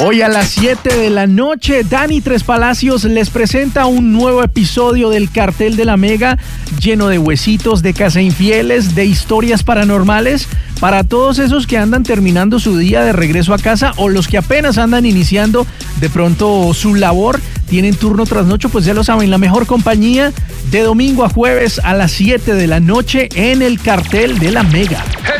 Hoy a las 7 de la noche, Dani Tres Palacios les presenta un nuevo episodio del Cartel de la Mega, lleno de huesitos, de cazainfieles, de historias paranormales, para todos esos que andan terminando su día de regreso a casa o los que apenas andan iniciando de pronto su labor, tienen turno trasnocho, pues ya lo saben, la mejor compañía de domingo a jueves a las 7 de la noche en el Cartel de la Mega.